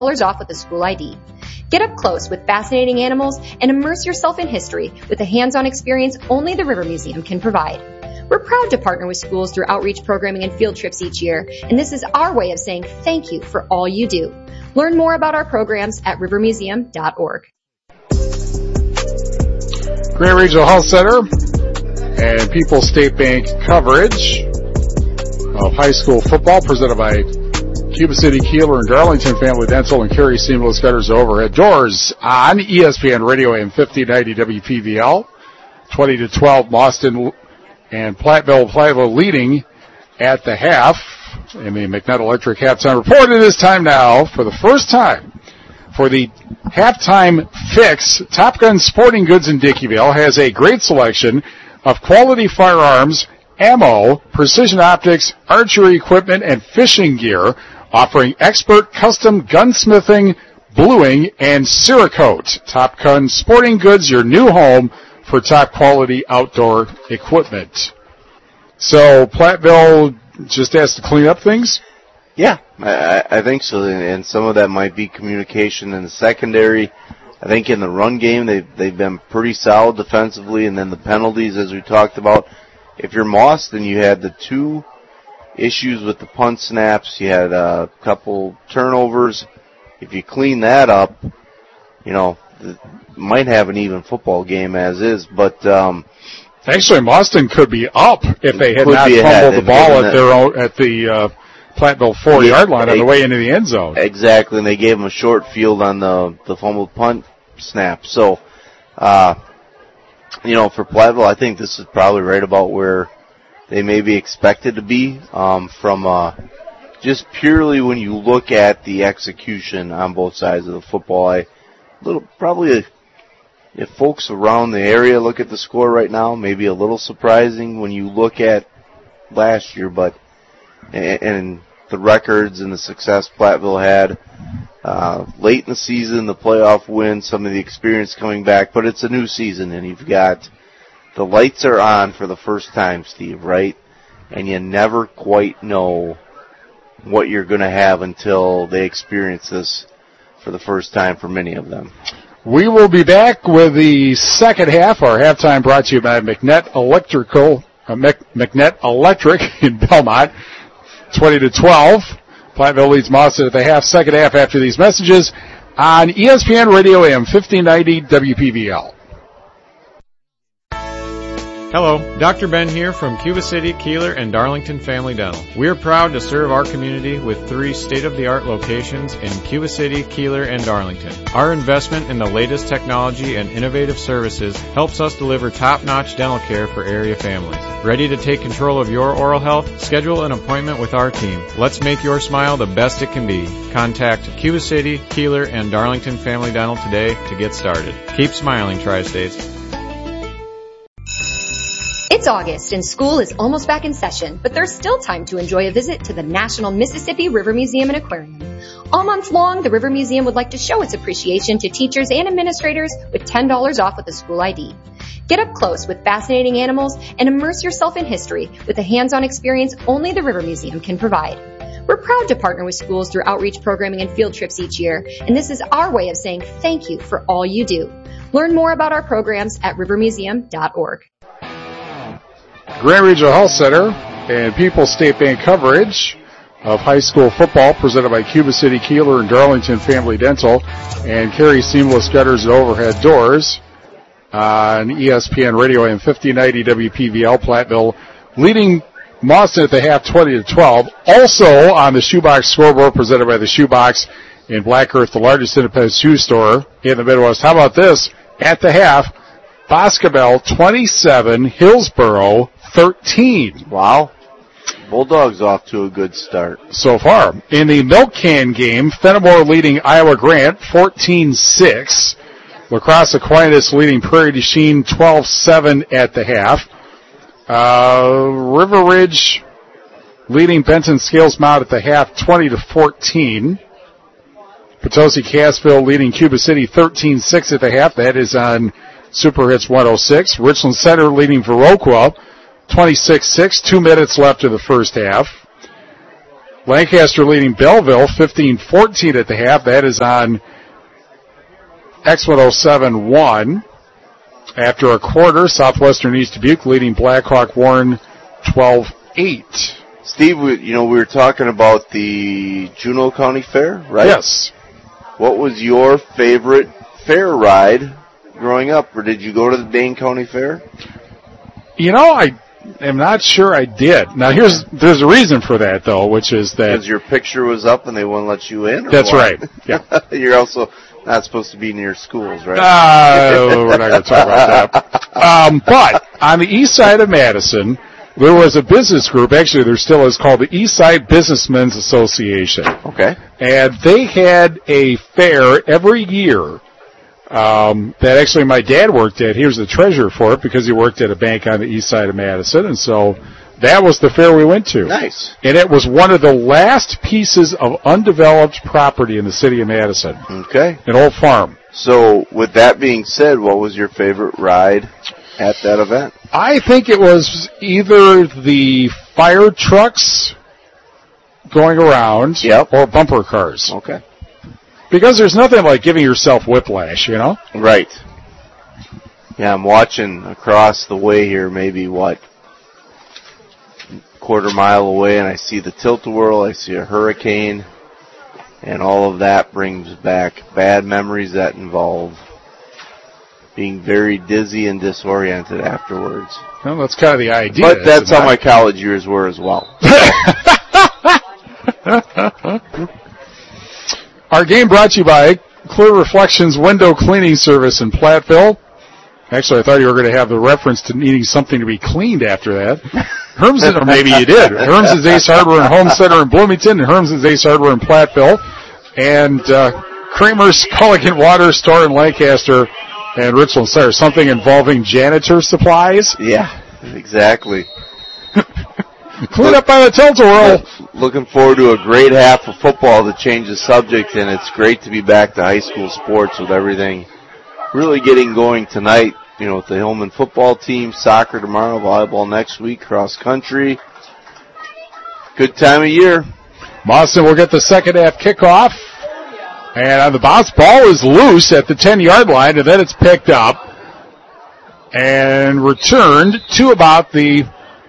off with a school ID. Get up close with fascinating animals and immerse yourself in history with a hands-on experience only the River Museum can provide. We're proud to partner with schools through outreach programming and field trips each year, and this is our way of saying thank you for all you do. Learn more about our programs at rivermuseum.org. Grand Regional Health Center and People's State Bank coverage of high school football presented by Cuba City, Keeler, and Darlington Family Dental and Carey Seamless Gutters Overhead Doors on ESPN Radio AM 1590 WPVL. 20-12, Mauston and Platteville leading at the half in the McNutt Electric halftime report. It is time now for the first time for the halftime fix. Top Gun Sporting Goods in Dickeyville has a great selection of quality firearms, ammo, precision optics, archery equipment, and fishing gear, offering expert custom gunsmithing, bluing, and Cerakote. Top Gun Sporting Goods, your new home for top quality outdoor equipment. So Platteville just has to clean up things? Yeah, I think so, and some of that might be communication in the secondary. I think in the run game they've been pretty solid defensively, and then the penalties, as we talked about. If you're Mauston, you had the two issues with the punt snaps. You had a couple turnovers. If you clean that up, you know, might have an even football game as is. But actually, Mauston could be up if they had not fumbled the ball at the Platteville 4-yard line on the way into the end zone. Exactly, and they gave them a short field on the fumbled punt snap. So, you know, for Platteville, I think this is probably right about where they may be expected to be from just purely when you look at the execution on both sides of the football. If folks around the area look at the score right now, maybe a little surprising when you look at last year, but and the records and the success Platteville had late in the season, the playoff win, some of the experience coming back, but it's a new season, and you've got the lights are on for the first time, Steve, right? And you never quite know what you're going to have until they experience this for the first time for many of them. We will be back with the second half. Our halftime brought to you by McNutt Electric in Belmont. 20-12. Platteville leads Mauston at the half. Second half after these messages on ESPN Radio AM 1590 WPVL. Hello, Dr. Ben here from Cuba City, Keeler, and Darlington Family Dental. We are proud to serve our community with 3 state-of-the-art locations in Cuba City, Keeler, and Darlington. Our investment in the latest technology and innovative services helps us deliver top-notch dental care for area families. Ready to take control of your oral health? Schedule an appointment with our team. Let's make your smile the best it can be. Contact Cuba City, Keeler, and Darlington Family Dental today to get started. Keep smiling, Tri-States. It's August and school is almost back in session, but there's still time to enjoy a visit to the National Mississippi River Museum and Aquarium. All month long, the River Museum would like to show its appreciation to teachers and administrators with $10 off with a school ID. Get up close with fascinating animals and immerse yourself in history with a hands-on experience only the River Museum can provide. We're proud to partner with schools through outreach programming and field trips each year, and this is our way of saying thank you for all you do. Learn more about our programs at rivermuseum.org. Grand Regional Health Center and People's State Bank coverage of high school football presented by Cuba City, Keeler, and Darlington Family Dental and Carey Seamless Gutters and Overhead Doors on ESPN Radio AM 1590 WPVL. Platteville leading Mauston at the half 20-12. Also on the Shoebox scoreboard presented by the Shoebox in Black Earth, the largest independent shoe store in the Midwest. How about this? At the half, Boscobel 27, Hillsboro 13. Wow. Bulldogs off to a good start so far. In the milk can game, Fenimore leading Iowa Grant 14-6. La Crosse Aquinas leading Prairie du Chien 12-7 at the half. River Ridge leading Benton Scales Mount at the half 20-14. Potosi Cassville leading Cuba City 13-6 at the half. That is on Super Hits 106. Richland Center leading Viroqua 26-6. 2 minutes left in the first half. Lancaster leading Belleville 15-14 at the half. That is on X107-1. After a quarter, Southwestern East Dubuque leading Blackhawk Warren 12-8. Steve, we were talking about the Juneau County Fair, right? Yes. What was your favorite fair ride growing up, or did you go to the Dane County Fair? I am not sure I did. Now, there's a reason for that, though, which is that... Because your picture was up and they wouldn't let you in? Or That's what? right, yeah. You're also not supposed to be near schools, right? We're not going to talk about that. But on the east side of Madison, there was a business group, actually there still is, called the East Side Businessmen's Association. Okay. And they had a fair every year that actually my dad worked at. He was the treasurer for it because he worked at a bank on the east side of Madison. And so that was the fair we went to. Nice. And it was one of the last pieces of undeveloped property in the city of Madison. Okay. An old farm. So with that being said, what was your favorite ride at that event? I think it was either the fire trucks going around or bumper cars. Okay. Because there's nothing like giving yourself whiplash, Right. Yeah, I'm watching across the way here, maybe, quarter mile away, and I see the tilt-a-whirl, I see a hurricane, and all of that brings back bad memories that involve being very dizzy and disoriented afterwards. Well, that's kind of the idea. But that's how my college years were as well. Our game brought to you by Clear Reflections Window Cleaning Service in Platteville. Actually, I thought you were going to have the reference to needing something to be cleaned after that. Herm's, or maybe you did. Herm's Ace Hardware and Home Center in Bloomington, and Herm's Ace Hardware in Platteville, and Kramer's Culligan Water Store in Lancaster, and Richland Center. Something involving janitor supplies? Yeah, exactly. Clean up by the tilt-a-whirl. Looking forward to a great half of football to change the subject, and it's great to be back to high school sports with everything really getting going tonight. With the Hillman football team, soccer tomorrow, volleyball next week, cross country. Good time of year. Boston will get the second half kickoff. And on the bounce, ball is loose at the 10-yard line, and then it's picked up and returned to about the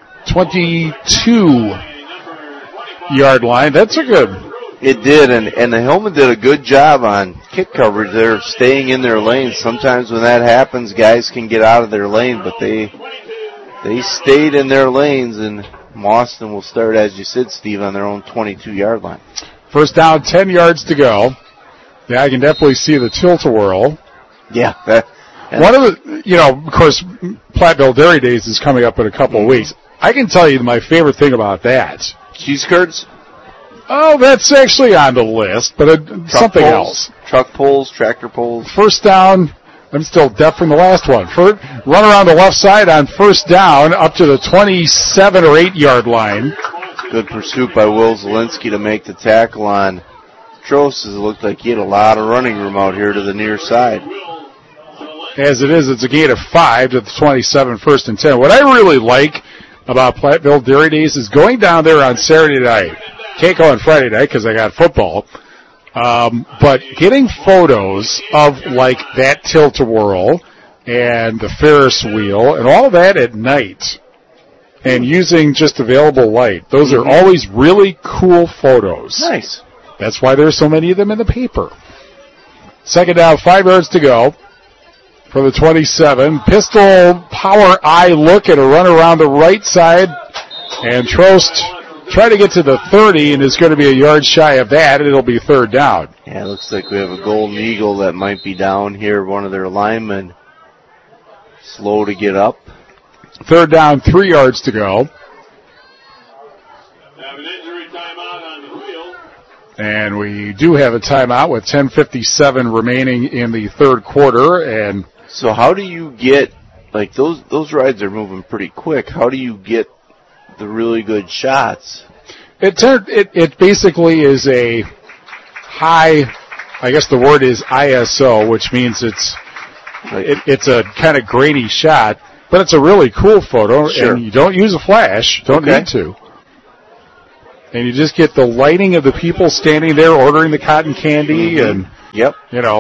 22-yard line. That's a good. It did, and the Hillman did a good job on kick coverage. They're staying in their lane. Sometimes when that happens, guys can get out of their lane, but they stayed in their lanes, and Boston will start, as you said, Steve, on their own 22-yard line. First down, 10 yards to go. Yeah, I can definitely see the tilt-a-whirl. Yeah. One of the, of course, Platteville Dairy Days is coming up in a couple of weeks. I can tell you my favorite thing about that. Cheese curds? Oh, that's actually on the list, but something else. Truck pulls, tractor pulls. First down, I'm still deaf from the last one. Run around the left side on first down up to the 27 or 8-yard line. Good pursuit by Will Zielinski to make the tackle on Trost. It looked like he had a lot of running room out here to the near side. As it is, it's a gain of 5 to the 27, first and 10. What I really like about Platteville Dairy Days is going down there on Saturday night. Can't go on Friday night because I got football. But getting photos of like that tilt-a-whirl and the Ferris wheel and all of that at night and using just available light. Those are always really cool photos. Nice. That's why there's so many of them in the paper. Second down, 5 yards to go for the 27. Pistol power eye look at a run around the right side. And Trost try to get to the 30 and is going to be a yard shy of that, and it'll be third down. Yeah, it looks like we have a Golden Eagle that might be down here. One of their linemen slow to get up. Third down, 3 yards to go. Have an injury timeout on the field. And we do have a timeout with 10:57 remaining in the third quarter. And so how do you get, like those rides are moving pretty quick. How do you get the really good shots? It basically is a high, I guess the word is ISO, which means it's a kind of grainy shot, but it's a really cool photo. Sure. And you don't use a flash. Don't need to. And you just get the lighting of the people standing there ordering the cotton candy and, Yep.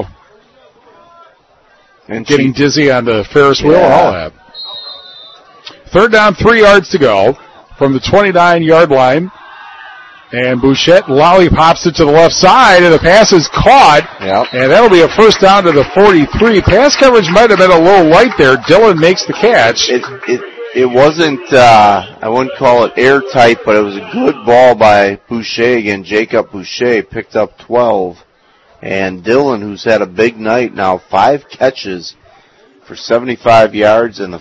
And getting dizzy on the Ferris wheel and all that. Third down, 3 yards to go from the 29-yard line. And Bouchette lollipops it to the left side, and the pass is caught. Yep. And that'll be a first down to the 43. Pass coverage might have been a little light there. Dillon makes the catch. It wasn't, I wouldn't call it airtight, but it was a good ball by Boucher again. Jacob Boucher picked up 12. And Dillon, who's had a big night now, 5 catches for 75 yards and the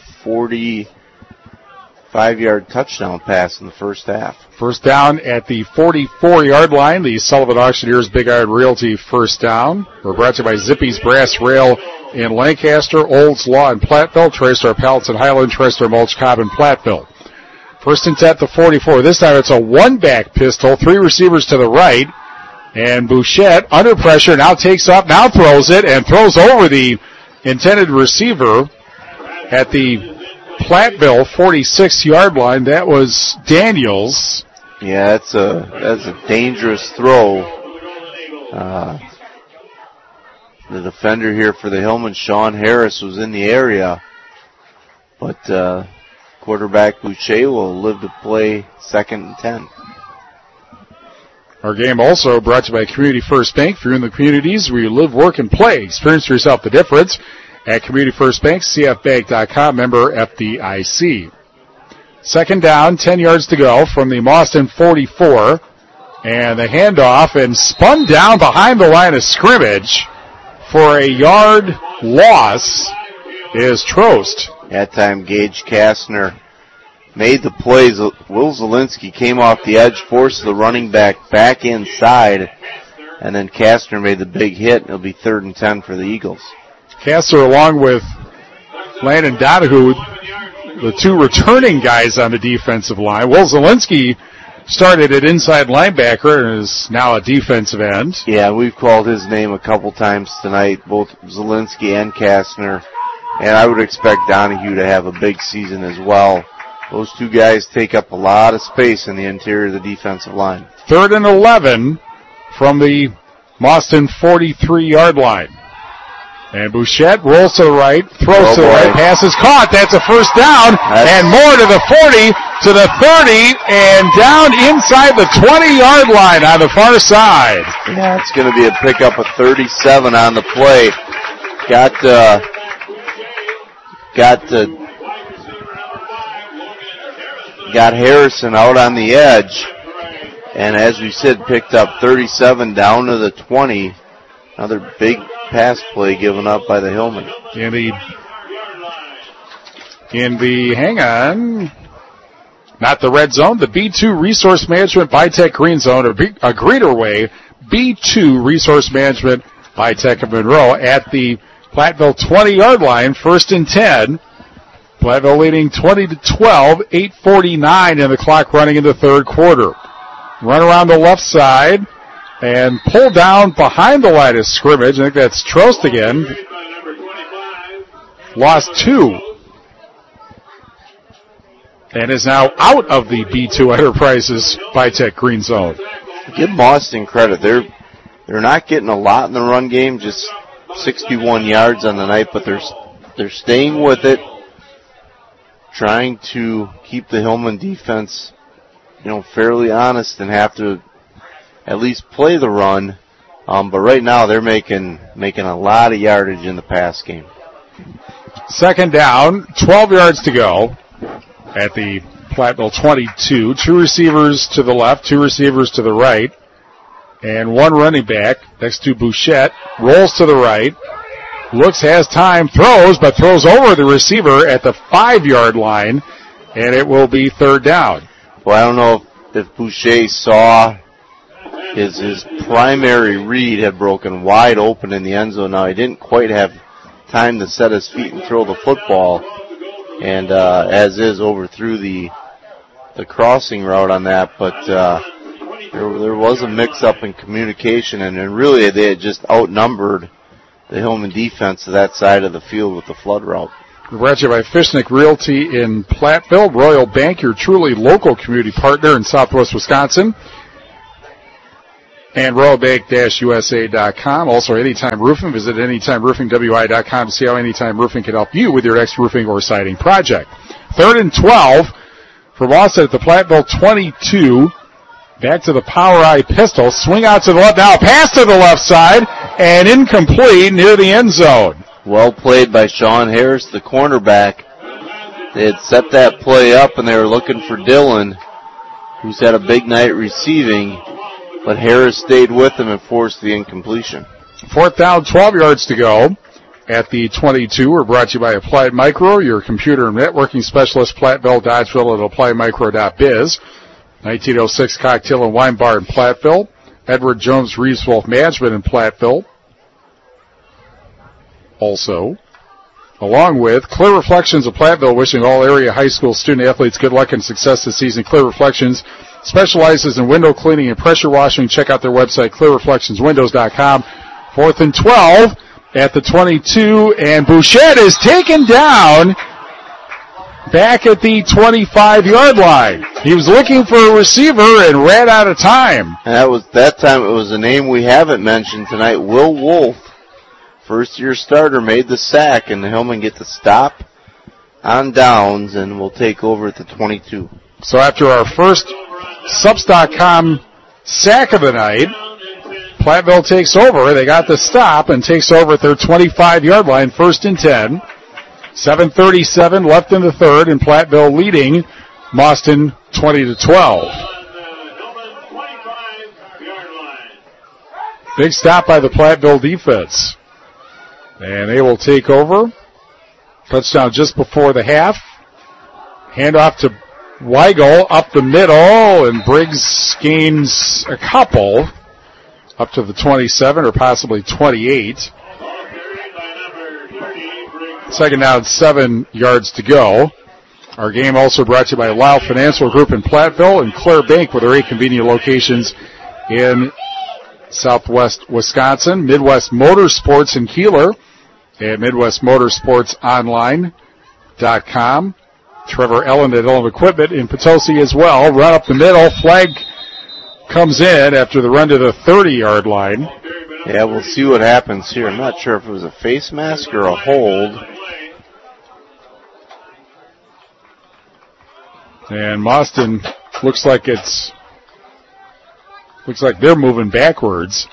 45-yard touchdown pass in the first half. First down at the 44-yard line. The Sullivan Auctioneers Big Iron Realty first down. We're brought to you by Zippy's Brass Rail in Lancaster, Olds Law in Platteville, TriStar Pallets in Highland, TriStar Mulch Cobb in Platteville. First and 10 at the 44. This time it's a one-back pistol, 3 receivers to the right. And Bouchette, under pressure, now takes up, now throws it, and throws over the intended receiver at the Platteville 46-yard line. That was Daniels. Yeah, that's a dangerous throw. The defender here for the Hillman, Sean Harris, was in the area. But quarterback Boucher will live to play 2nd and 10. Our game also brought to you by Community First Bank. If you're in the communities where you live, work, and play, experience for yourself the difference at Community First Bank, cfbank.com, member FDIC. Second down, 10 yards to go from the Mauston 44. And the handoff and spun down behind the line of scrimmage for a yard loss is Trost. That time Gage Kastner made the plays. Will Zielinski came off the edge, forced the running back inside, and then Kastner made the big hit. It'll be 3rd and 10 for the Eagles. Kastner, along with Landon Donahue, the 2 returning guys on the defensive line. Will Zielinski started at inside linebacker and is now a defensive end. Yeah, we've called his name a couple times tonight, both Zielinski and Kastner, and I would expect Donahue to have a big season as well. Those 2 guys take up a lot of space in the interior of the defensive line. 3rd and 11 from the Mauston 43-yard line. And Bouchette rolls to the right, throws to the right, pass is caught. That's a first down, and more to the 40, to the 30, and down inside the 20-yard line on the far side. Yeah, it's going to be a pickup of 37 on the play. Got Harrison out on the edge, and as we said, picked up 37 down to the 20. Another big pass play given up by the Hillman. Not the red zone, the B2 Resource Management by Tech Green Zone, a greener way, B2 Resource Management by Tech of Monroe at the Platteville 20-yard line, 1st and 10. Platteville leading 20-12, 8:49 and the clock running in the 3rd quarter. Run around the left side and pull down behind the line of scrimmage. I think that's Trost again. Lost 2. And is now out of the B2 Enterprises by Tech Green Zone. Give Mauston credit. They're not getting a lot in the run game, just 61 yards on the night, but they're staying with it, trying to keep the Hillman defense, fairly honest and have to at least play the run. But right now they're making a lot of yardage in the pass game. Second down, 12 yards to go at the Platteville 22. 2 receivers to the left, 2 receivers to the right, and 1 running back next to Bouchette. Rolls to the right, looks, has time, throws, but throws over the receiver at the 5-yard line, and it will be 3rd down. Well, I don't know if Boucher saw his primary read had broken wide open in the end zone. Now, he didn't quite have time to set his feet and throw the football, and as is overthrew the crossing route on that, but there was a mix-up in communication, and then really they had just outnumbered the Hillman defense to that side of the field with the flood route. We're brought to you by Fishnick Realty in Platteville, Royal Bank, your truly local community partner in Southwest Wisconsin. and royalbank-usa.com. Also, Anytime Roofing. Visit anytimeroofingwi.com to see how Anytime Roofing can help you with your next roofing or siding project. 3rd and 12 for Boston at the Platteville 22. Back to the Power Eye pistol. Swing out to the left. Now pass to the left side and incomplete near the end zone. Well played by Sean Harris, the cornerback. They had set that play up and they were looking for Dylan, who's had a big night receiving, but Harris stayed with him and forced the incompletion. 4th down, 12 yards to go at the 22. We're brought to you by Applied Micro, your computer and networking specialist, Platteville, Dodgeville at AppliedMicro.biz. 1906 Cocktail and Wine Bar in Platteville. Edward Jones Reeves Wolf Management in Platteville. Also, along with Clear Reflections of Platteville, wishing all area high school student athletes good luck and success this season. Clear Reflections specializes in window cleaning and pressure washing. Check out their website, clearreflectionswindows.com. 4th and 12 at the 22, and Bouchette is taken down back at the 25-yard line. He was looking for a receiver and ran out of time. And that time it was a name we haven't mentioned tonight, Will Wolf. First-year starter made the sack, and the Hillmen get the stop on downs and will take over at the 22. So after our first Subs.com sack of the night, Platteville takes over. They got the stop and takes over at their 25-yard line, 1st and 10. 7:37 left in the third, and Platteville leading Mauston 20-12. Big stop by the Platteville defense. And they will take over. Touchdown just before the half. Handoff to Weigel up the middle, and Briggs gains a couple up to the 27 or possibly 28. 2nd down, 7 yards to go. Our game also brought to you by Lyle Financial Group in Platteville and Claire Bank with their 8 convenient locations in Southwest Wisconsin. Midwest Motorsports in Keeler at MidwestMotorsportsOnline.com. Trevor Ellen at Ellen Equipment in Potosi as well. Run up the middle. Flag comes in after the run to the 30-yard line. Yeah, we'll see what happens here. I'm not sure if it was a face mask or a hold. And Mauston looks like they're moving backwards.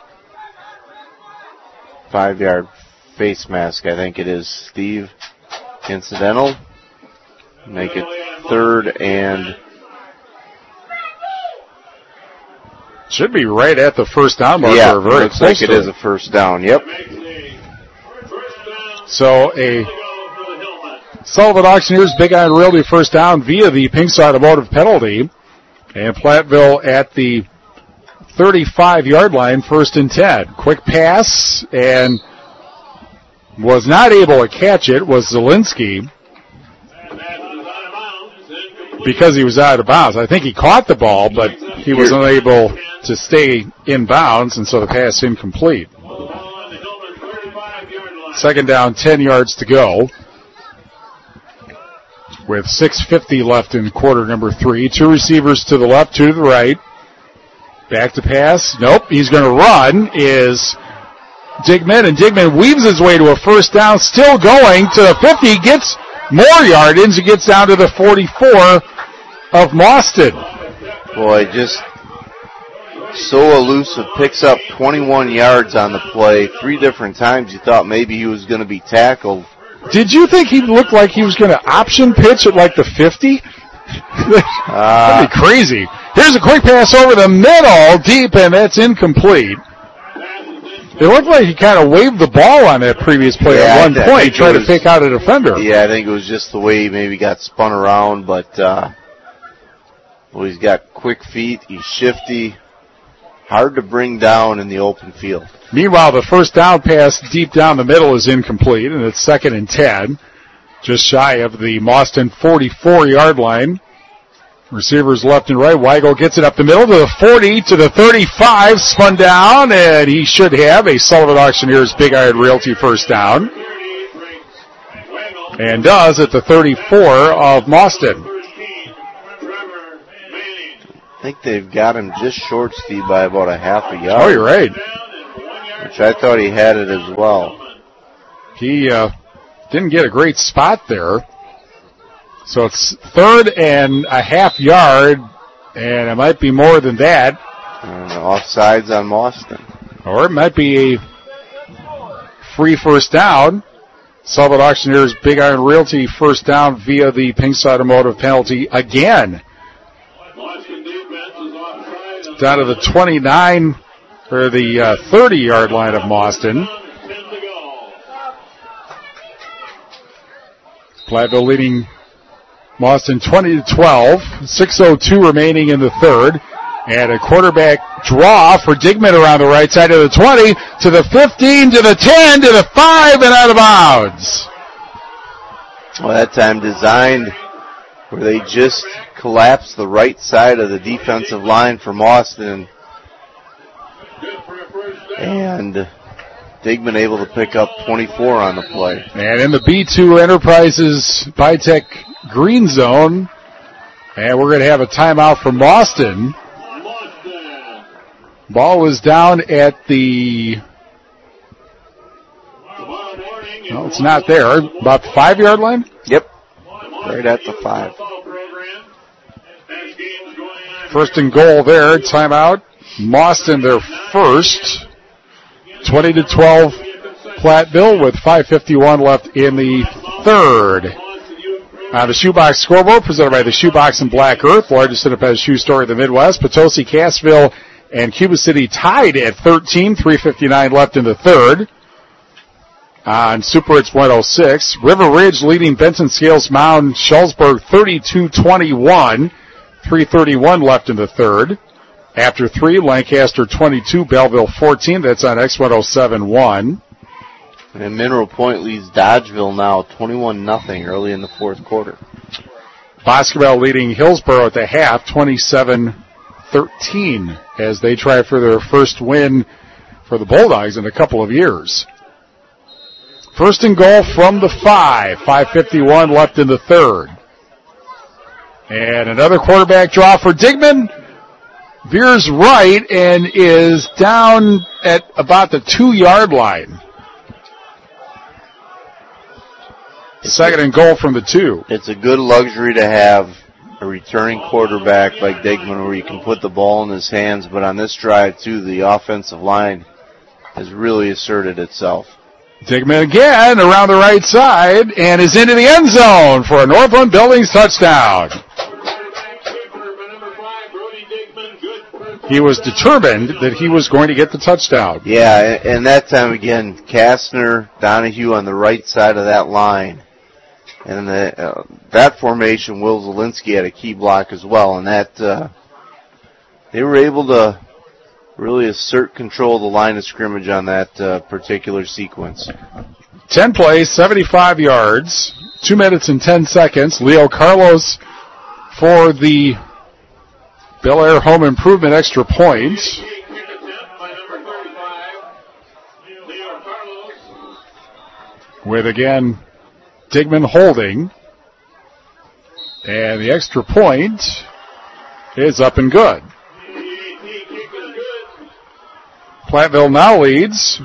5-yard face mask, I think it is, Steve. Incidental. Make it 3rd and... Should be right at the first down marker. Yeah, very looks like it is a first down, yep. So a Sullivan Auctioneers Big Iron Realty first down via the Pinks Automotive penalty. And Platteville at the 35-yard line, 1st and 10. Quick pass, and was not able to catch it was Zielinski because he was out of bounds. I think he caught the ball, but he was unable to stay in bounds, and so the pass incomplete. 2nd down, 10 yards to go with 6:50 left in quarter number 3. 2 receivers to the left, 2 to the right. Back to pass. Nope, he's going to run is Digman, and Digman weaves his way to a first down, still going to the 50, gets more yardage, and gets down to the 44 of Mauston. Boy, just so elusive, picks up 21 yards on the play. 3 different times you thought maybe he was going to be tackled. Did you think he looked like he was going to option pitch at like the 50? That'd be crazy. Here's a quick pass over the middle, deep, and that's incomplete. It looked like he kind of waved the ball on that previous play at one point, trying to pick out a defender. Yeah, I think it was just the way he maybe got spun around, but well, he's got quick feet, he's shifty, hard to bring down in the open field. Meanwhile, the first down pass deep down the middle is incomplete, and it's 2nd and 10, just shy of the Mauston 44-yard line. Receivers left and right. Weigel gets it up the middle to the 40, to the 35, spun down, and he should have a Sullivan Auctioneers Big Iron Realty first down. And does at the 34 of Mauston. I think they've got him just short, Steve, by about a half a yard. Oh, you're right. Which I thought he had it as well. He didn't get a great spot there. So it's 3rd and a half yard, and it might be more than that. And offsides on Mauston. Or it might be a free first down. Sullivan Auctioneers Big Iron Realty first down via the Pinks Automotive penalty again. Down to the 29 or the 30-yard line of Mauston. Platteville leading Mauston 20-12. 6:02 remaining in the third. And a quarterback draw for Digman around the right side of the 20, to the 15, to the 10, to the 5, and out of bounds. Well, that time designed where they just collapsed the right side of the defensive line for Mauston. And Digman able to pick up 24 on the play. And in the B2 Enterprises Bitech green zone, and we're going to have a timeout for Mauston. Ball was down at the, no, it's not there, about the 5-yard line? Yep, right at the 5. First and goal there, timeout. Mauston their first. 20-12 Platteville with 5:51 left in the third. The Shoebox scoreboard presented by the Shoebox and Black Earth, largest independent shoe store in the Midwest. Potosi, Cassville, and Cuba City tied at 13, 3:59 left in the third. On Super Hits 106, River Ridge leading Benton Scales Mound Schulzburg 32-21, 3:31 left in the third. After 3, Lancaster 22, Belleville 14. That's on X107.1. And Mineral Point leads Dodgeville now 21-0 early in the fourth quarter. Boscobel leading Hillsborough at the half 27-13 as they try for their first win for the Bulldogs in a couple of years. First and goal from the 5. 5:51 left in the third. And another quarterback draw for Digman. Veers right and is down at about the 2-yard line. Second and goal from the 2. It's a good luxury to have a returning quarterback like Digman where you can put the ball in his hands, but on this drive, too, the offensive line has really asserted itself. Digman again around the right side and is into the end zone for a Northland Buildings touchdown. He was determined that he was going to get the touchdown. Yeah, and that time again, Kastner, Donahue on the right side of that line. And that formation, Will Zielinski had a key block as well, and that they were able to really assert control of the line of scrimmage on that particular sequence. 10 plays, 75 yards, 2 minutes and 10 seconds. Leo Carlos for the Bel Air Home Improvement extra point. With again Digman holding. And the extra point is up and good. Platteville now leads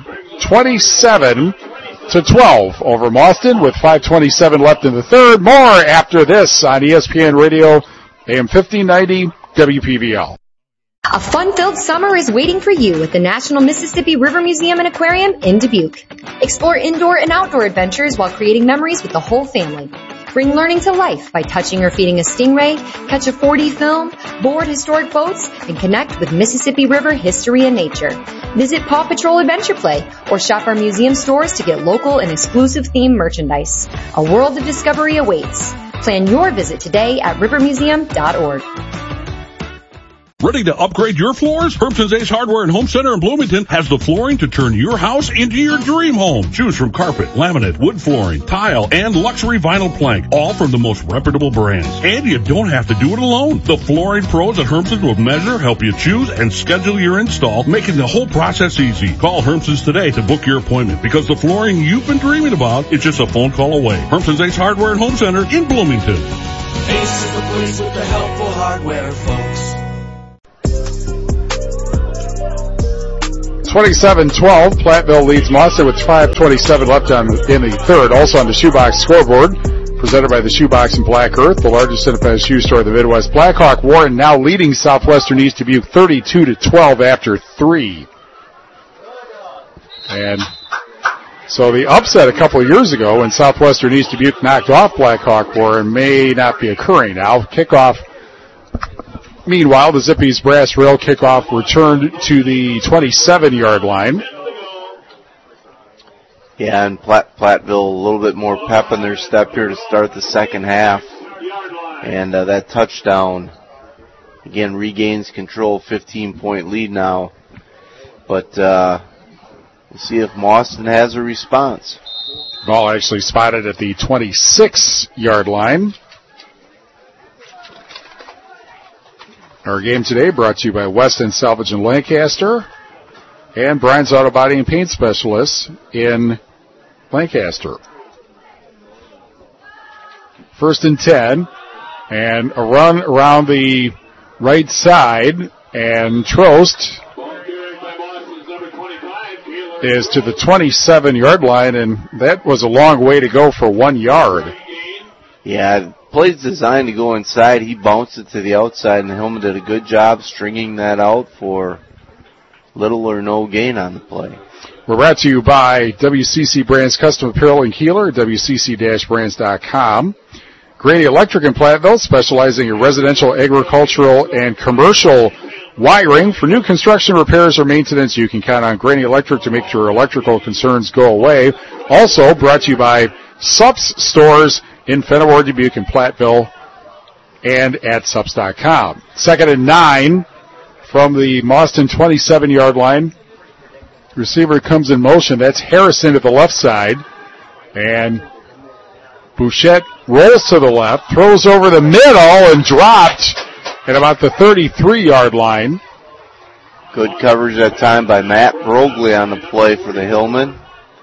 27-12 over Mauston with 5:27 left in the third. More after this on ESPN Radio, AM 1590, WPVL. A fun-filled summer is waiting for you at the National Mississippi River Museum and Aquarium in Dubuque. Explore indoor and outdoor adventures while creating memories with the whole family. Bring learning to life by touching or feeding a stingray, catch a 4D film, board historic boats, and connect with Mississippi River history and nature. Visit Paw Patrol Adventure Play or shop our museum stores to get local and exclusive themed merchandise. A world of discovery awaits. Plan your visit today at rivermuseum.org. Ready to upgrade your floors? Hermson's Ace Hardware and Home Center in Bloomington has the flooring to turn your house into your dream home. Choose from carpet, laminate, wood flooring, tile, and luxury vinyl plank, all from the most reputable brands. And you don't have to do it alone. The flooring pros at Hermson's will measure, help you choose, and schedule your install, making the whole process easy. Call Hermson's today to book your appointment because the flooring you've been dreaming about is just a phone call away. Hermson's Ace Hardware and Home Center in Bloomington. Ace is the place with the helpful hardware, folks. 27-12, Platteville leads Mauston with 5:27 left in the third. Also on the Shoebox scoreboard, presented by the Shoebox in Black Earth, the largest independent shoe store in the Midwest. Blackhawk Warren now leading Southwestern East Dubuque 32-12 after 3. And so the upset a couple of years ago when Southwestern East Dubuque knocked off Blackhawk Warren may not be occurring now. Kickoff. Meanwhile, the Zippies brass rail kickoff returned to the 27-yard line. Yeah, and Platteville a little bit more pep in their step here to start the second half. And that touchdown, again, regains control, 15-point lead now. But we'll see if Mauston has a response. Ball actually spotted at the 26-yard line. Our game today brought to you by West End Salvage in Lancaster and Brian's Auto Body and Paint Specialists in Lancaster. 1st and 10, and a run around the right side, and Trost is to the 27-yard line, and that was a long way to go for 1 yard. Yeah, play's designed to go inside. He bounced it to the outside, and Hillman did a good job stringing that out for little or no gain on the play. We're brought to you by WCC Brands Custom Apparel in Keeler, WCC-brands.com. Grady Electric in Platteville, specializing in residential, agricultural, and commercial wiring. For new construction repairs or maintenance, you can count on Grady Electric to make your electrical concerns go away. Also brought to you by Sups Stores in Fenimore, Dubuque, and Platteville, and at Sups.com. 2nd and 9 from the Mauston 27-yard line. Receiver comes in motion. That's Harrison to the left side. And Bouchette rolls to the left, throws over the middle, and dropped at about the 33-yard line. Good coverage that time by Matt Brogley on the play for the Hillman.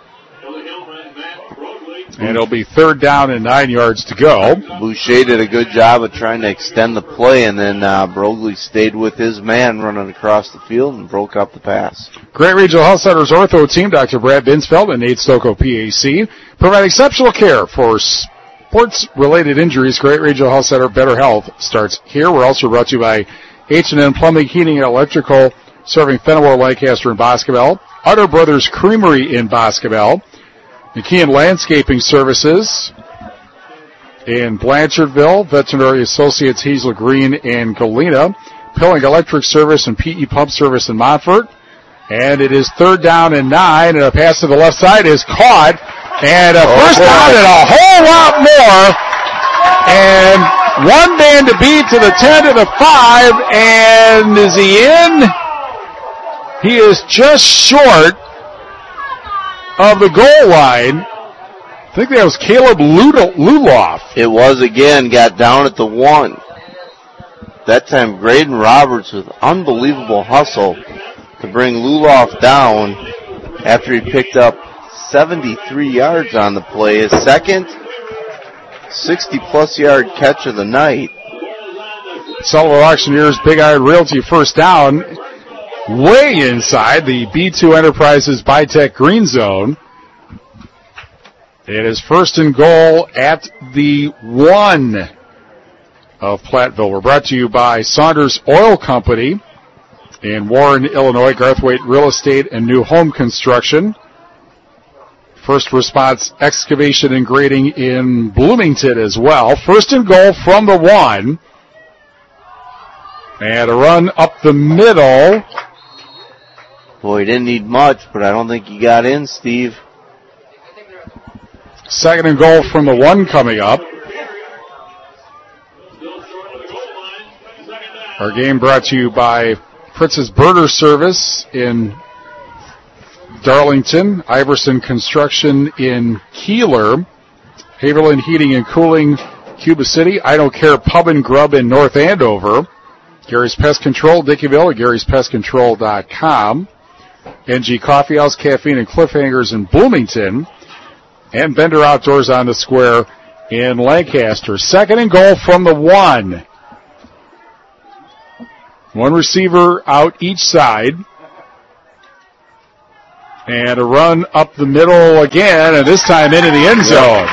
And it'll be 3rd down and 9 yards to go. Boucher did a good job of trying to extend the play, and then Brogley stayed with his man running across the field and broke up the pass. Great Regional Health Center's ortho team, Dr. Brad Binsfeld and Nate Stocco, PAC, provide exceptional care for sports-related injuries. Great Regional Health Center, better health starts here. We're also brought to you by H&N Plumbing, Heating, and Electrical, serving Fenimore, Lancaster, and Boscobel. Utter Brothers Creamery in Boscobel. McKeon Landscaping Services in Blanchardville, Veterinary Associates Hazel Green and Galena, Pilling Electric Service and PE Pump Service in Montfort. And it is 3rd down and 9, and a pass to the left side is caught, and a first down and a whole lot more, and one man to beat to the 10 to the 5, and is he in? He is just short of the goal line. I think that was Caleb Luloff. It was again, got down at the 1. That time Graydon Roberts with unbelievable hustle to bring Luloff down after he picked up 73 yards on the play. His second 60-plus yard catch of the night. Sullivan Auctioneers Big Iron Realty first down. Way inside the B2 Enterprises Bitech Green Zone. It is 1st and goal at the 1 of Platteville. We're brought to you by Saunders Oil Company in Warren, Illinois, Garthwaite Real Estate and New Home Construction. First response excavation and grading in Bloomington as well. 1st and goal from the 1. And a run up the middle. Boy, he didn't need much, but I don't think he got in, Steve. 2nd and goal from the 1 coming up. Our game brought to you by Fritz's Burner Service in Darlington, Iverson Construction in Keeler, Haverland Heating and Cooling, Cuba City, I Don't Care Pub and Grub in North Andover, Gary's Pest Control, Dickeyville at Gary'sPestControl.com, NG Coffee House, Caffeine and Cliffhangers in Bloomington, and Bender Outdoors on the Square in Lancaster. 2nd and goal from the 1. One receiver out each side. And a run up the middle again, and this time into the end zone.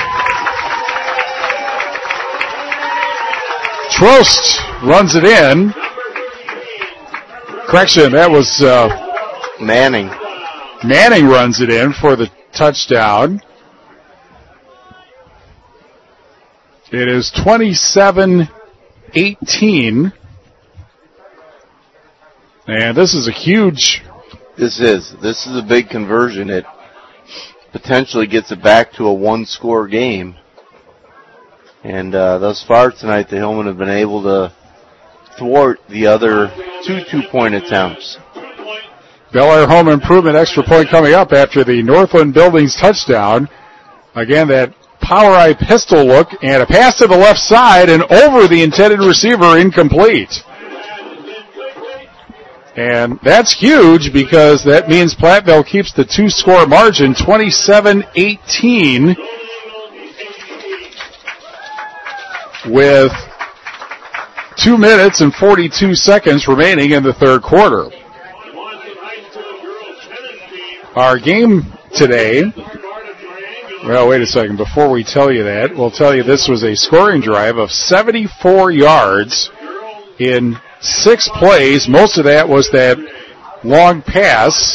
Trost runs it in. Correction, that was Manning. Manning runs it in for the touchdown. It is 27-18. And this is a huge... This is a big conversion. It potentially gets it back to a one-score game. And thus far tonight, the Hillmen have been able to thwart the other two two-point attempts. Bel Air home improvement extra point coming up after the Northland Buildings touchdown. Again, that power eye pistol look and a pass to the left side and over the intended receiver, incomplete. And that's huge because that means Platteville keeps the two-score margin, 27-18, with 2 minutes and 42 seconds remaining in the third quarter. Our game today, well, wait a second. Before we tell you that, we'll tell you this was a scoring drive of 74 yards in 6 plays. Most of that was that long pass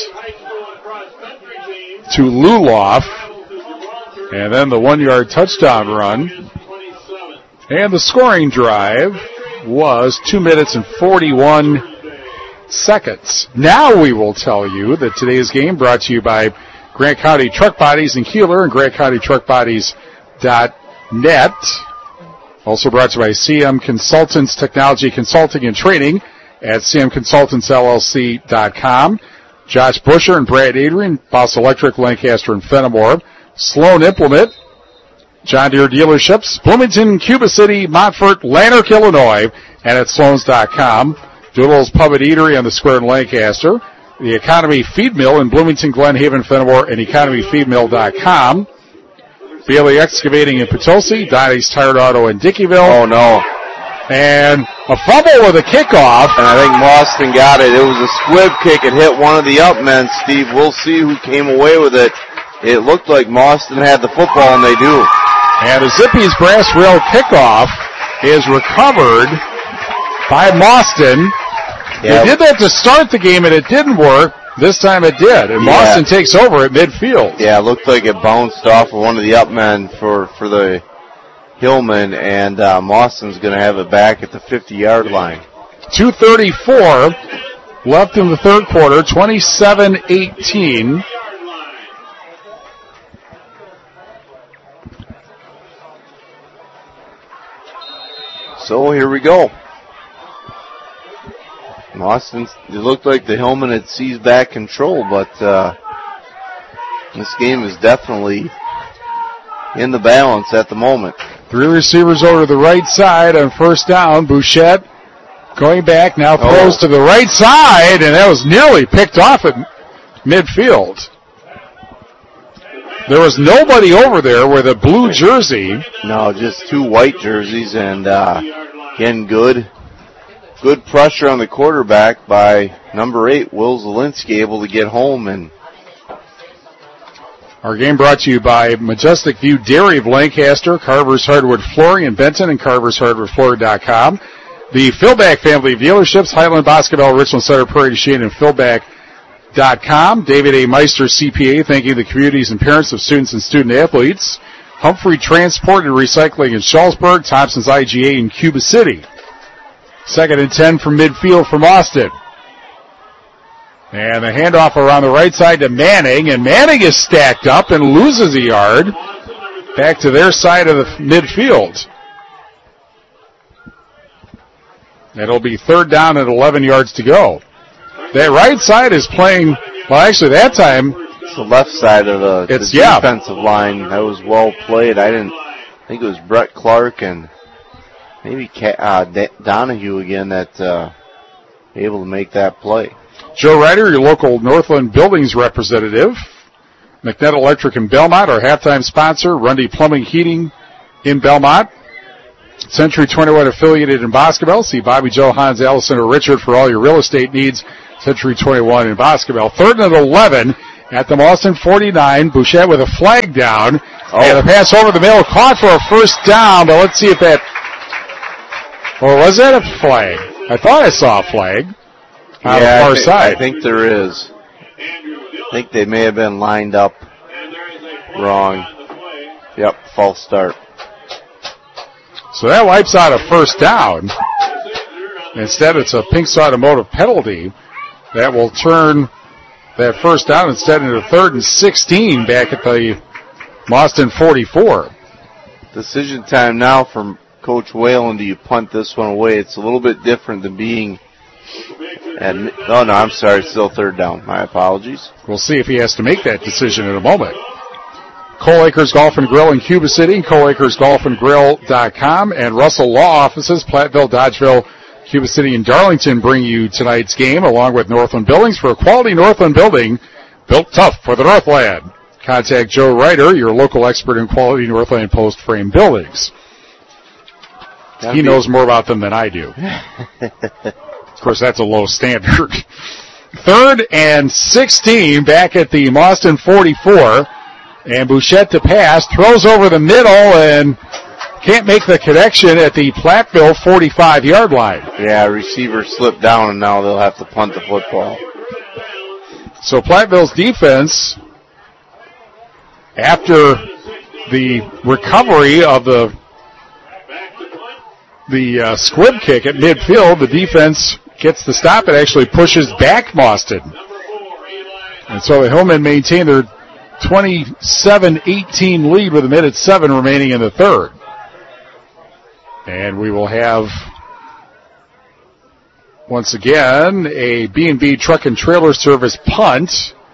to Luloff, and then the 1-yard touchdown run. And the scoring drive was 2 minutes and 41 seconds. Now we will tell you that today's game brought to you by Grant County Truck Bodies in Keeler and GrantCountyTruckBodies.net. Also brought to you by CM Consultants Technology Consulting and Training at CMConsultantsLLC.com. Josh Busher and Brad Adrian, Boss Electric, Lancaster and Fenimore. Sloan Implement, John Deere Dealerships, Bloomington, Cuba City, Montfort, Lanark, Illinois, and at Sloans.com. Doodle's Pub and Eatery on the Square in Lancaster. The Economy Feed Mill in Bloomington, Glen Haven, Fenimore, and EconomyFeedMill.com. Bailey Excavating in Potosi, Donnie's Tired Auto in Dickeyville. Oh, no. And a fumble with a kickoff. And I think Mauston got it. It was a squib kick. It hit one of the up men, Steve. We'll see who came away with it. It looked like Mauston had the football, and they do. And a Zippy's brass rail kickoff is recovered by Mauston. Yeah. They did that to start the game, and it didn't work. This time it did, and Mauston takes over at midfield. Yeah, it looked like it bounced off of one of the up men for the Hillmen, and Mauston's going to have it back at the 50-yard line. 2:34 left in the third quarter, 27-18. So here we go. Mauston, it looked like the Hillmen had seized back control, but this game is definitely in the balance at the moment. 3 receivers over to the right side on first down. Bouchette going back, now throws to the right side, and that was nearly picked off at midfield. There was nobody over there with a blue jersey. No, just 2 white jerseys, and again, good pressure on the quarterback by number 8, Will Zielinski, able to get home. And our game brought to you by Majestic View Dairy of Lancaster, Carver's Hardwood Flooring in Benton, and Carver'sHardwoodFlooring.com. The Philback family of dealerships, Highland, Boscobel, Richland Center, Prairie du Chien, and Philback.com. David A. Meister, CPA, thanking the communities and parents of students and student athletes. Humphrey Transport and Recycling in Shullsburg, Thompson's IGA in Cuba City. 2nd and 10 from midfield from Austin. And the handoff around the right side to Manning, and Manning is stacked up and loses a yard back to their side of the midfield. It'll be 3rd down and 11 yards to go. That right side is playing, well, actually that time. It's the left side of the defensive line. That was well played. I think it was Brett Clark and maybe Donahue again that able to make that play. Joe Ryder, your local Northland Buildings representative. McNett Electric in Belmont, our halftime sponsor. Rundy Plumbing Heating in Belmont. Century 21 affiliated in Boscobel. See Bobby, Joe, Hans, Allison, or Richard for all your real estate needs. Century 21 in Boscobel. 3rd and 11 at the Mauston 49. Bouchette with a flag down. And the pass over the middle, caught for a first down, but let's see if that, or was that a flag? I thought I saw a flag on the far side. I think there is. I think they may have been lined up wrong. Yep, false start. So that wipes out a first down. Instead, it's a Pinks Automotive penalty that will turn that first down instead into 3rd and 16 back at the Mauston 44. Decision time now from Coach Whalen. Do you punt this one away? It's a little bit different than being at, I'm sorry, still 3rd down. My apologies. We'll see if he has to make that decision in a moment. Cole Acres Golf and Grill in Cuba City, ColeAceGolfandGrill.com, and Russell Law Offices, Platteville, Dodgeville, Cuba City, and Darlington bring you tonight's game, along with Northland Buildings for a quality Northland building built tough for the Northland. Contact Joe Ryder, your local expert in quality Northland post frame buildings. He knows more about them than I do. Of course, that's a low standard. 3rd and 16 back at the Mauston 44. And Bouchette to pass, throws over the middle and can't make the connection at the Platteville 45-yard line. Yeah, receiver slipped down and now they'll have to punt the football. So Platteville's defense, after the recovery of the squib kick at midfield, the defense gets the stop. It actually pushes back Mauston. And so the Hillmen maintain their 27-18 lead with 1:07 remaining in the 3rd. And we will have, once again, a B&B Truck and Trailer Service punt.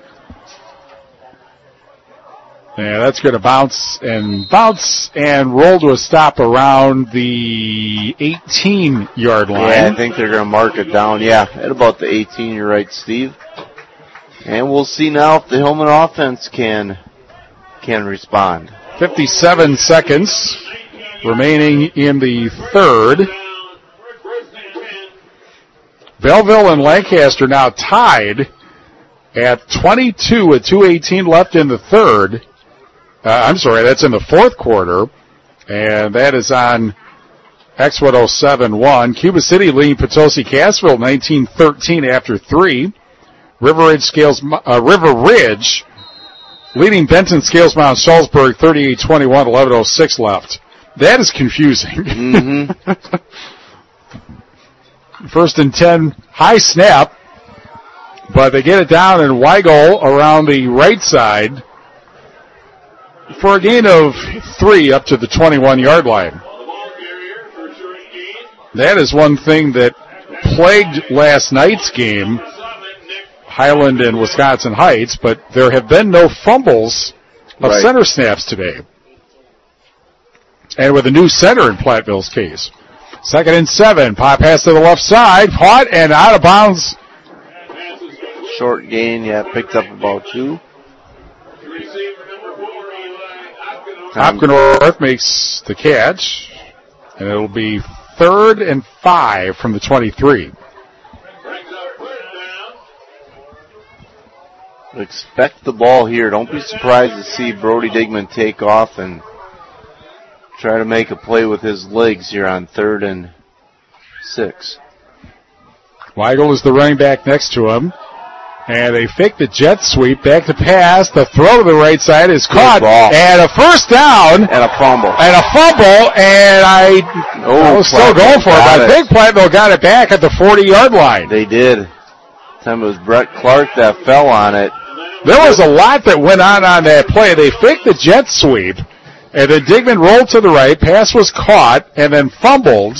Yeah, that's going to bounce and roll to a stop around the 18-yard line. Yeah, I think they're going to mark it down. Yeah, at about the 18, you're right, Steve. And we'll see now if the Hillman offense can respond. 57 seconds remaining in the 3rd. Belleville and Lancaster now tied at 22 with 2:18 left in the 3rd. That's in the 4th quarter. And that is on X107.1. Cuba City leading Potosi Cassville 19-13 after 3. River Ridge leading Benton Scales Mount Salisbury 38-21, 11:06 left. That is confusing. Mm-hmm. 1st and 10, high snap, but they get it down and Weigel around the right side for a gain of 3 up to the 21-yard line. That is one thing that plagued last night's game, Highland and Wisconsin Heights, but there have been no fumbles of center snaps today. And with a new center in Platteville's case. 2nd and 7, pop pass to the left side, caught and out of bounds. Short gain, picked up about 2. Hopkins makes the catch, and it'll be 3rd and 5 from the 23. Expect the ball here. Don't be surprised to see Brody Digman take off and try to make a play with his legs here on 3rd and 6. Weigel is the running back next to him. And they fake the jet sweep, back to pass. The throw to the right side is caught. And a first down. And a fumble. And I was still going for it. But I think Platteville got it back at the 40-yard line. They did. Time it was Brett Clark that fell on it. There was a lot that went on that play. They faked the jet sweep. And then Digman rolled to the right. Pass was caught and then fumbled.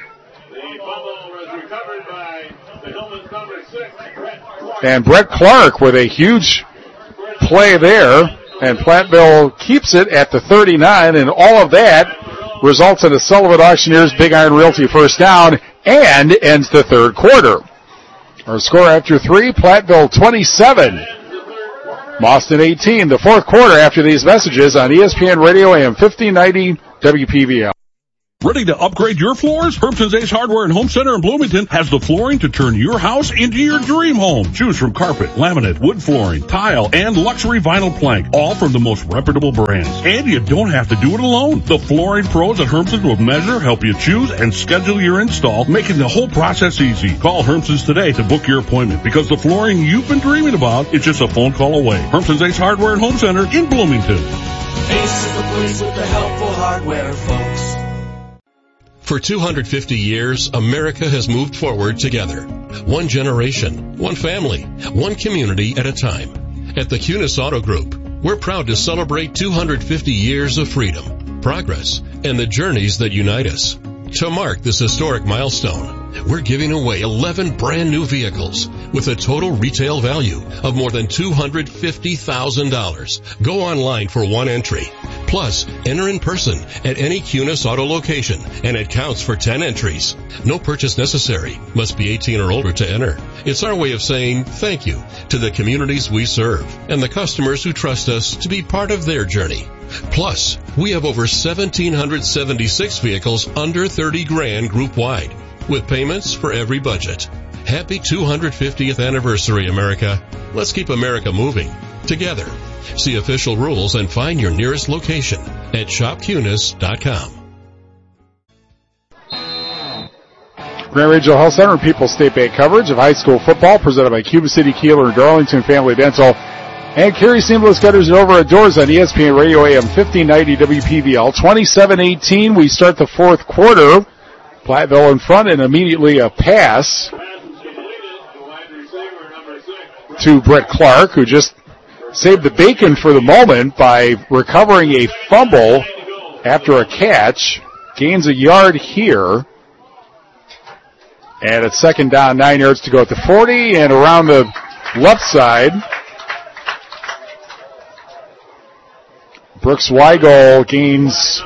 And Brett Clark with a huge play there. And Platteville keeps it at the 39. And all of that results in a Sullivan Auctioneers Big Iron Realty first down and ends the 3rd quarter. Our score after 3, Platteville 27. Mauston 18. The 4th quarter after these messages on ESPN Radio AM 1590 WPVL. Ready to upgrade your floors? Herbson's Ace Hardware and Home Center in Bloomington has the flooring to turn your house into your dream home. Choose from carpet, laminate, wood flooring, tile, and luxury vinyl plank, all from the most reputable brands. And you don't have to do it alone. The flooring pros at Herbson's will measure, help you choose, and schedule your install, making the whole process easy. Call Herbson's today to book your appointment, because the flooring you've been dreaming about is just a phone call away. Herbson's Ace Hardware and Home Center in Bloomington. Ace is the place with the helpful hardware, folks. For 250 years, America has moved forward together. One generation, one family, one community at a time. At the Kunis Auto Group, we're proud to celebrate 250 years of freedom, progress, and the journeys that unite us. To mark this historic milestone, we're giving away 11 brand new vehicles with a total retail value of more than $250,000. Go online for one entry. Plus, enter in person at any Kunis Auto location, and it counts for 10 entries. No purchase necessary. Must be 18 or older to enter. It's our way of saying thank you to the communities we serve and the customers who trust us to be part of their journey. Plus, we have over 1,776 vehicles under 30 grand group-wide, with payments for every budget. Happy 250th anniversary, America. Let's keep America moving together. See official rules and find your nearest location at shopkunis.com. Grand Regional Health Center and People's State Bank coverage of high school football presented by Cuba City, Keeler, and Darlington Family Dental. And Carrie Seamless Gutters and Over Doors on ESPN Radio AM 1590 WPVL. 27-18, we start the fourth quarter. Platteville in front, and immediately a pass to Brett Clark, who just saved the bacon for the moment by recovering a fumble after a catch. Gains a yard here. And it's second down, 9 yards to go at the 40, and around the left side, Brooks Weigel gains,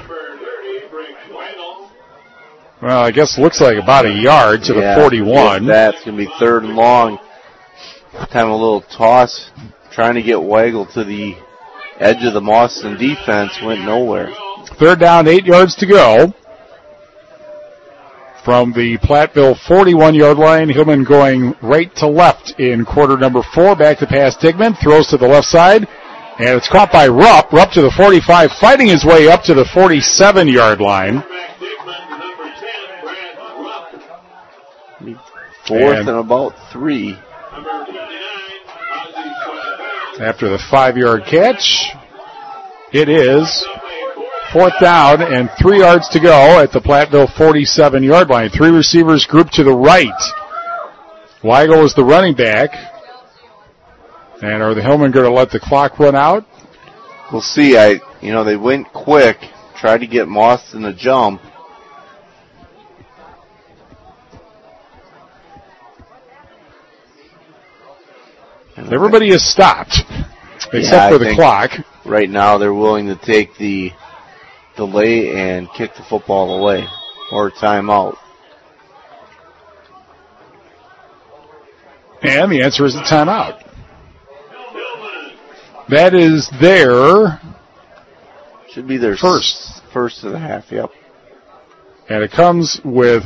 well, I guess looks like about a yard to the 41. That's going to be third and long. Time a little toss, trying to get Weigel to the edge of the Mauston defense, went nowhere. Third down, 8 yards to go. From the Platteville 41-yard line, Hillman going right to left in quarter number 4. Back to pass Digman, throws to the left side, and it's caught by Rupp. Rupp to the 45, fighting his way up to the 47-yard line. Fourth and about 3. After the 5-yard catch, it is fourth down and 3 yards to go at the Platteville 47-yard line. 3 receivers grouped to the right. Weigel is the running back. And are the Hillmen going to let the clock run out? We'll see. They went quick, tried to get Mauston to jump. Everybody has stopped, except for the clock. Right now they're willing to take the delay and kick the football away, or timeout. And the answer is a timeout. That is their should be their first of the half, yep. And it comes with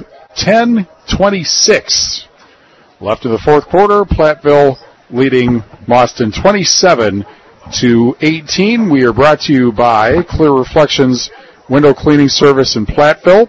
10:26 left in the fourth quarter. Platteville leading Mauston 27-18. We are brought to you by Clear Reflections Window Cleaning Service in Platteville,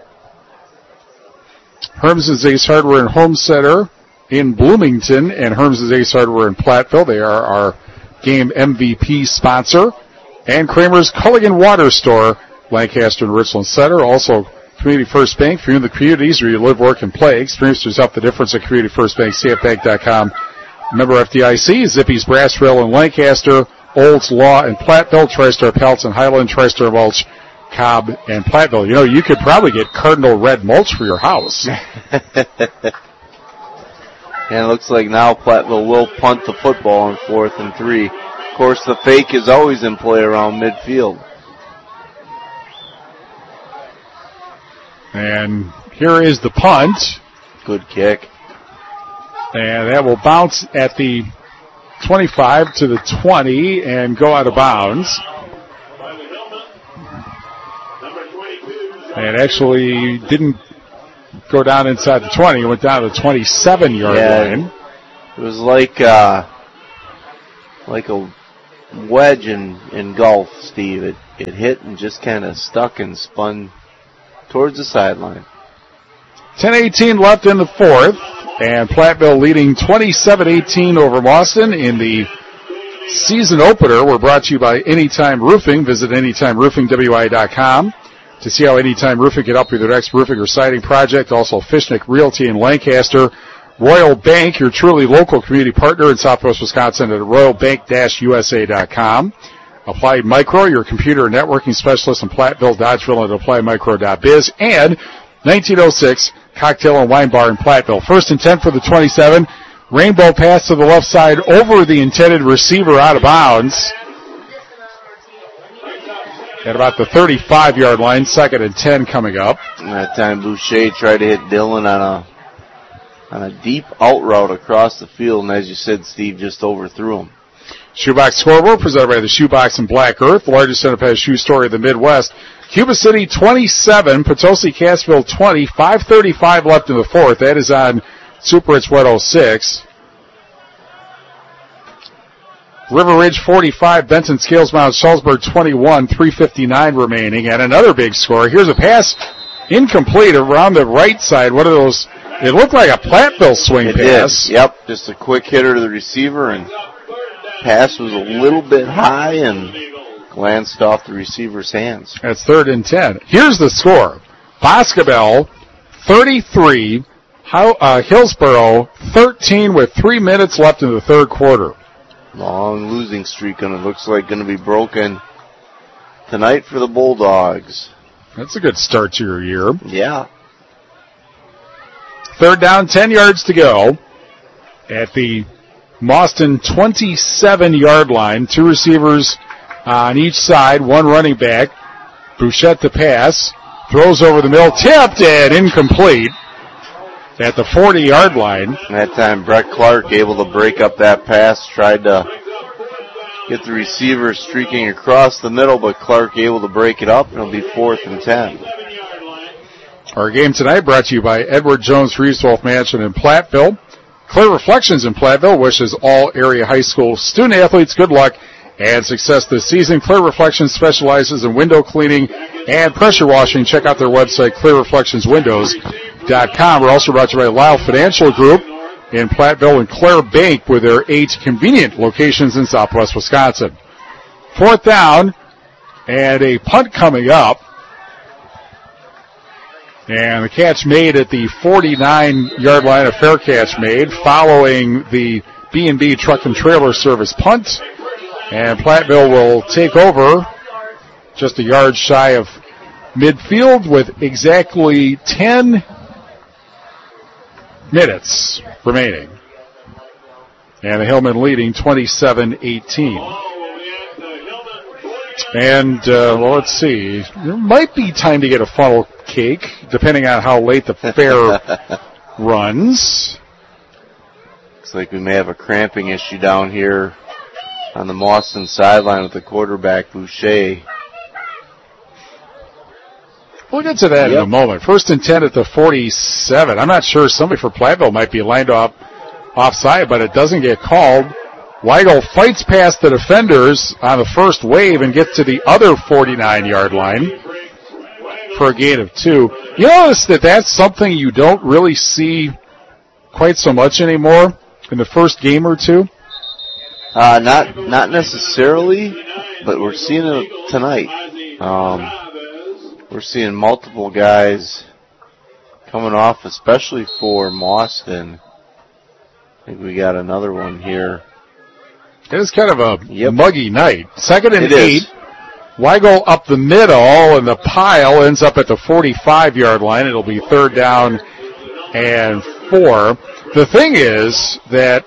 Herms's Ace Hardware and Home Center in Bloomington, and Herms's Ace Hardware in Platteville. They are our game MVP sponsor. And Kramer's Culligan Water Store, Lancaster and Richland Center. Also, Community First Bank, for you in the communities where you live, work, and play. Experiencers up the difference at Community First Bank, CFBank.com. Member FDIC, Zippy's Brass Rail in Lancaster, Olds Law in Platteville, TriStar Pelts in Highland, TriStar Mulch, Cobb, and Platteville. You could probably get Cardinal Red Mulch for your house. And it looks like now Platteville will punt the football on 4th and 3. Of course, the fake is always in play around midfield. And here is the punt. Good kick. And that will bounce at the 25 to the 20 and go out of bounds. And actually didn't go down inside the 20. It went down to the 27-yard line. It was like a wedge in golf, Steve. It hit and just kind of stuck and spun towards the sideline. 10:18 left in the fourth, and Platteville leading 27-18 over Mauston in the season opener. We're brought to you by Anytime Roofing. Visit AnytimeRoofingWI.com to see how Anytime Roofing can help you with your next roofing or siding project. Also, Fishnick Realty in Lancaster. Royal Bank, your truly local community partner in Southwest Wisconsin at royalbank-usa.com. Applied Micro, your computer and networking specialist in Platteville, Dodgeville, and appliedmicro.biz. And 1906 Cocktail and Wine Bar in Platteville. 1st and 10 for the 27. Rainbow pass to the left side over the intended receiver out of bounds. At about the 35-yard line, 2nd and 10 coming up. And that time Boucher tried to hit Dillon on a deep out route across the field, and as you said, Steve just overthrew him. Shoebox scoreboard presented by the Shoebox and Black Earth, the largest independent shoe store in the Midwest. Cuba City 27, Potosi Cassville 20, 5:35 left in the fourth. That is on Super Hits 106. River Ridge 45, Benton Scales Mount Salzburg 21, 3:59 remaining. And another big score. Here's a pass incomplete around the right side. One of those, it looked like a Platteville swing pass. Did. Yep, just a quick hitter to the receiver, and pass was a little bit high and glanced off the receiver's hands. That's 3rd and 10. Here's the score. Boscobel 33, Hillsboro 13 with 3 minutes left in the third quarter. Long losing streak, and it looks like going to be broken tonight for the Bulldogs. That's a good start to your year. Yeah. 3rd down, 10 yards to go at the Mauston 27-yard line. 2 receivers on each side, 1 running back. Bouchette to pass, throws over the middle, tipped and incomplete at the 40-yard line. And that time Brett Clark able to break up that pass, tried to get the receiver streaking across the middle, but Clark able to break it up, and it'll be 4th and 10. Our game tonight brought to you by Edward Jones Reeswolf Mansion in Platteville. Clear Reflections in Platteville wishes all area high school student athletes good luck and success this season. Clear Reflections specializes in window cleaning and pressure washing. Check out their website, clearreflectionswindows.com. We're also brought to you by Lyle Financial Group in Platteville and Clare Bank with their 8 convenient locations in Southwest Wisconsin. 4th down and a punt coming up. And the catch made at the 49-yard line, a fair catch made following the B&B Truck and Trailer Service punt. And Platteville will take over just a yard shy of midfield with exactly 10 minutes remaining. And the Hillmen leading 27-18. And, let's see. There might be time to get a funnel cake, depending on how late the fair runs. Looks like we may have a cramping issue down here on the Mauston sideline with the quarterback, Boucher. We'll get to that in a moment. 1st and 10 at the 47. I'm not sure. Somebody for Platteville might be lined up offside, but it doesn't get called. Weigel fights past the defenders on the first wave and gets to the other 49-yard line for a gain of 2. You notice that that's something you don't really see quite so much anymore in the first game or two? Not necessarily, but we're seeing it tonight. We're seeing multiple guys coming off, especially for Mauston. I think we got another one here. It is kind of a muggy night. 2nd and 8. Weigel up the middle, and the pile ends up at the 45-yard line. It'll be 3rd down and 4. The thing is that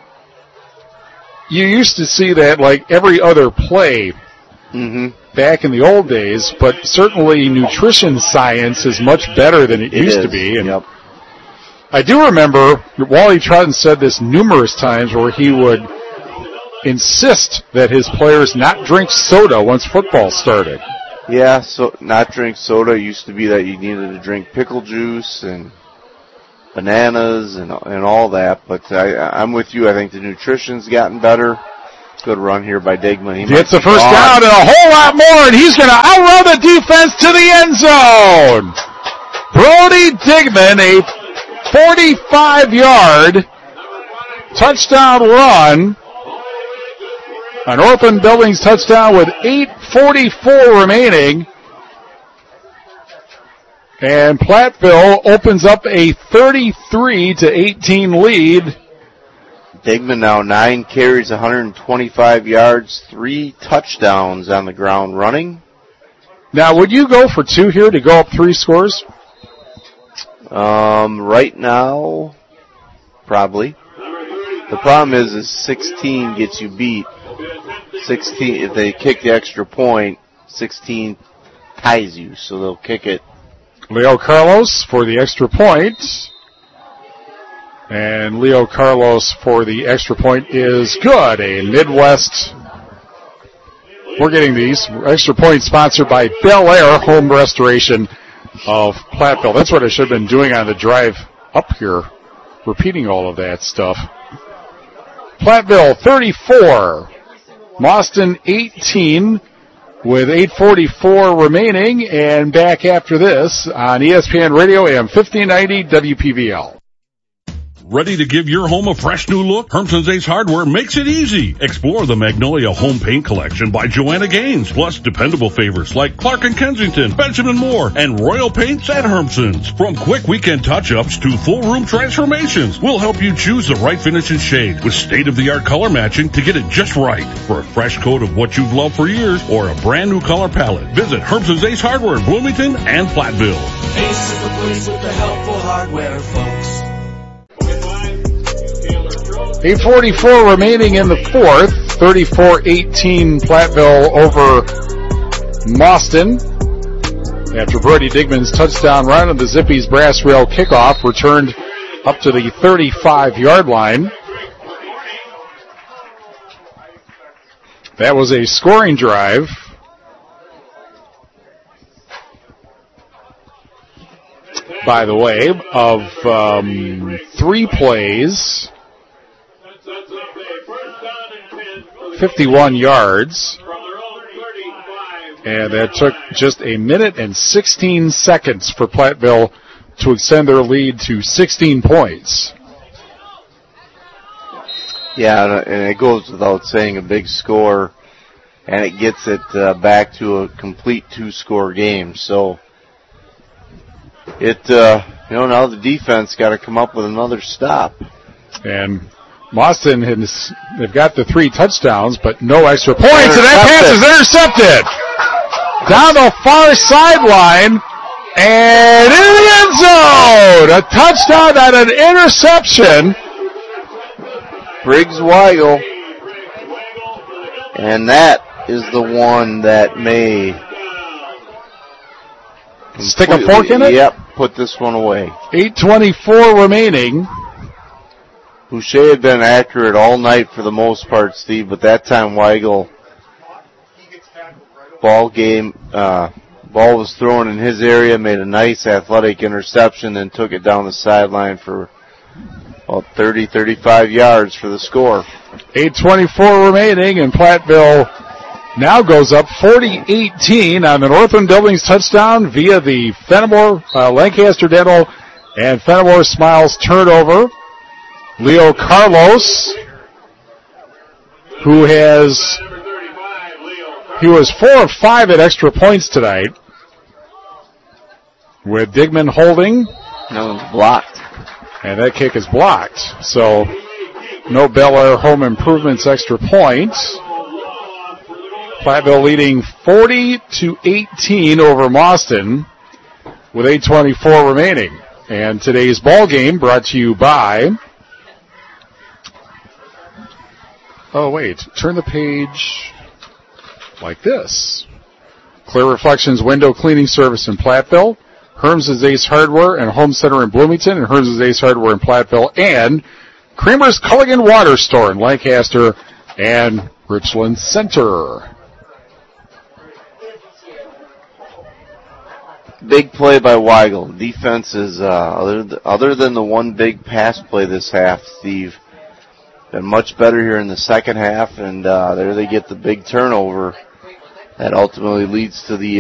you used to see that like every other play back in the old days, but certainly nutrition science is much better than it used to be. And I do remember Wally Troughton said this numerous times where he would insist that his players not drink soda once football started. Yeah, so not drink soda. It used to be that you needed to drink pickle juice and bananas and all that. But I'm with you. I think the nutrition's gotten better. Good run here by Digman. He gets the first down and a whole lot more, and he's going to outrun the defense to the end zone. Brody Digman, a 45-yard touchdown run. An Orphan Buildings touchdown with 8:44 remaining. And Platteville opens up a 33-18 lead. Digman now 9 carries, 125 yards, 3 touchdowns on the ground running. Now, would you go for 2 here to go up 3 scores? Right now, probably. The problem is 16 gets you beat. 16, if they kick the extra point, 16 ties you, so they'll kick it. Leo Carlos for the extra point. And Leo Carlos for the extra point is good. A Midwest. We're getting these. Extra point sponsored by Bel Air Home Restoration of Platteville. That's what I should have been doing on the drive up here. Repeating all of that stuff. Platteville 34. Mauston 18 with 8:44 remaining. And back after this on ESPN Radio AM 1590 WPVL. Ready to give your home a fresh new look? Hermson's Ace Hardware makes it easy. Explore the Magnolia Home Paint Collection by Joanna Gaines, plus dependable favorites like Clark & Kensington, Benjamin Moore, and Royal Paints at Hermson's. From quick weekend touch-ups to full room transformations, we'll help you choose the right finish and shade with state-of-the-art color matching to get it just right. For a fresh coat of what you've loved for years or a brand new color palette, visit Hermson's Ace Hardware in Bloomington and Platteville. Ace is the place with the helpful hardware, folks. 8:44 remaining in the fourth. 34-18 Platteville over Mauston. After Brody Digman's touchdown run and the Zippies brass rail kickoff returned up to the 35-yard line. That was a scoring drive. By the way, of 3 plays. 51 yards. And that took just a minute and 16 seconds for Platteville to extend their lead to 16 points. Yeah, and it goes without saying a big score, and it gets it back to a complete 2-score game. So now the defense got to come up with another stop. And Mauston they've got the 3 touchdowns, but no extra points, and that pass is intercepted. Down the far sideline, and in the end zone! A touchdown and an interception. Briggs Weigel. And that is the one that may stick a fork in it? Yep, put this one away. 8:24 remaining. Boucher had been accurate all night for the most part, Steve, but that time Weigel, ball was thrown in his area, made a nice athletic interception, then took it down the sideline for about 30, 35 yards for the score. 8:24 remaining, and Platteville now goes up 40-18 on the Northland Buildings touchdown via the Fenimore, Lancaster Dental, and Fenimore Smiles turnover. Leo Carlos, he was 4 of 5 at extra points tonight, with Digman holding. No, it's blocked. And that kick is blocked. So, no Bel Air Home Improvements extra points. Platteville leading 40-18 over Mauston with 8:24 remaining. And today's ball game brought to you by... Oh, wait. Turn the page like this. Clear Reflections Window Cleaning Service in Platteville, Herms's Ace Hardware and Home Center in Bloomington, and Herms's Ace Hardware in Platteville, and Creamer's Culligan Water Store in Lancaster and Richland Center. Big play by Weigel. Defense is, other than the one big pass play this half, Steve, been much better here in the second half, and there they get the big turnover that ultimately leads to the